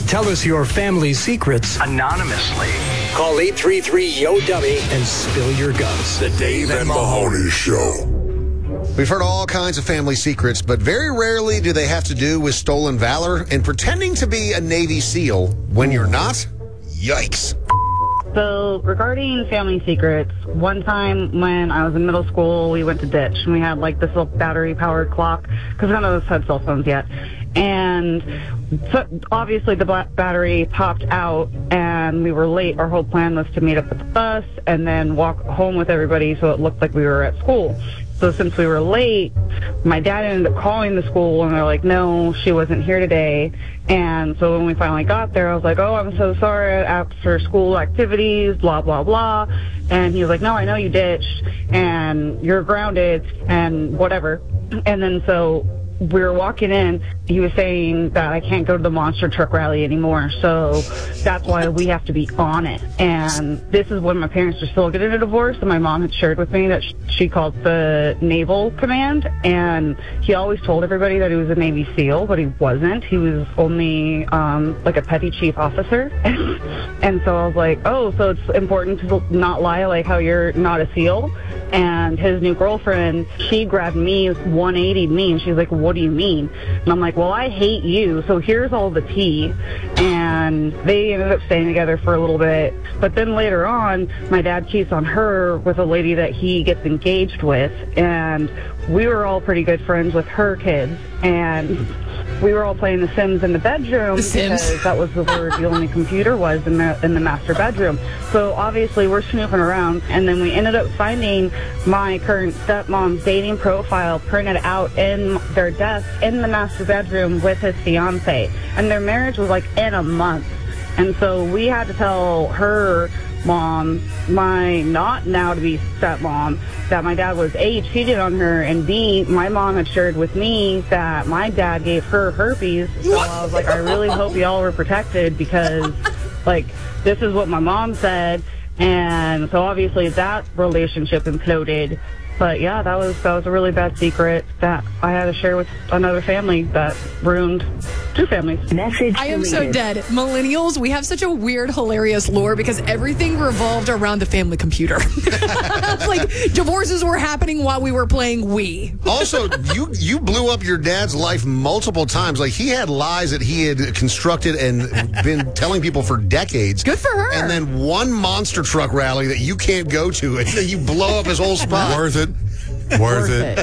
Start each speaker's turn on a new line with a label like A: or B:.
A: Tell us your family's secrets
B: anonymously.
A: Call 833-YO-DUMMY and spill your guts.
C: The Dave and Mahoney Show.
D: We've heard all kinds of family secrets, but very rarely do they have to do with stolen valor and pretending to be a Navy SEAL when you're not. Yikes.
E: So regarding family secrets, one time when I was in middle school, we went to ditch and we had like this little battery-powered clock because none of us had cell phones yet. And so obviously the battery popped out and we were late. Our whole plan was to meet up at the bus and then walk home with everybody so it looked like we were at school. So since we were late, my dad ended up calling the school and they're like, no, she wasn't here today. And so when we finally got there, I was like, oh, I'm so sorry, after school activities, blah, blah, blah. And he was like, no, I know you ditched and you're grounded and whatever. And then so we were walking in, he was saying that I can't go to the monster truck rally anymore, so that's why we have to be on it. And this is when my parents were still getting a divorce, and my mom had shared with me that she called the Naval Command, and he always told everybody that he was a Navy SEAL, but he wasn't. He was only like a petty chief officer. And so I was like, oh, so it's important to not lie like how you're not a SEAL. And his new girlfriend, she grabbed me, 180'd me, and she's like, what do you mean? And I'm like, well, I hate you, so here's all the tea. And they ended up staying together for a little bit. But then later on, my dad cheats on her with a lady that he gets engaged with. And we were all pretty good friends with her kids. And we were all playing The Sims in the bedroom because that was where the only computer was in the master bedroom. So obviously we're snooping around, and then we ended up finding my current stepmom's dating profile printed out in their desk in the master bedroom with his fiance. And their marriage was like in a month. And so we had to tell her mom, my not now to be stepmom, that my dad was A, cheated on her, and B, my mom had shared with me that my dad gave her herpes. So I was like, I really hope y'all were protected because like this is what my mom said. And so obviously that relationship imploded. But yeah, that was a really bad secret that I had to share with another family that ruined two families.
F: I am so dead. Millennials, we have such a weird, hilarious lore because everything revolved around the family computer. Like divorces were happening while we were playing Wii.
D: Also, you blew up your dad's life multiple times. Like he had lies that he had constructed and been telling people for decades.
F: Good for her.
D: And then one monster truck rally that you can't go to, and then you blow up his whole spot.
C: Worth it. Worth it.